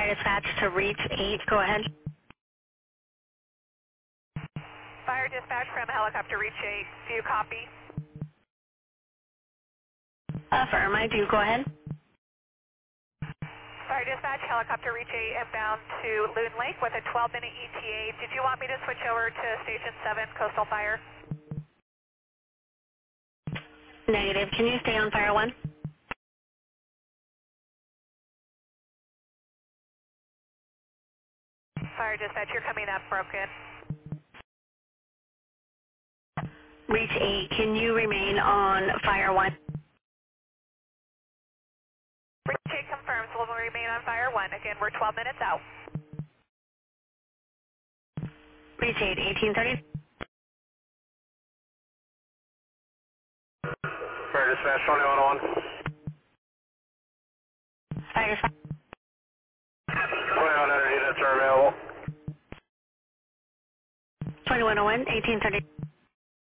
Fire dispatch to reach 8. Go ahead. Fire dispatch from helicopter reach 8. Do you copy? Affirm, I do. Go ahead. Fire dispatch, helicopter reach 8 inbound to Loon Lake with a 12-minute ETA. Did you want me to switch over to Station 7 Coastal Fire? Negative. Can you stay on Fire 1? Fire dispatch, you're coming up broken. Reach 8. Can you remain on Fire 1? Reach 8 confirms we'll remain on Fire 1. Again, we're 12 minutes out. Reach 8, 1830. Fire dispatch 2101. Fire dispatch. 2100 units are available. 2101, 1830.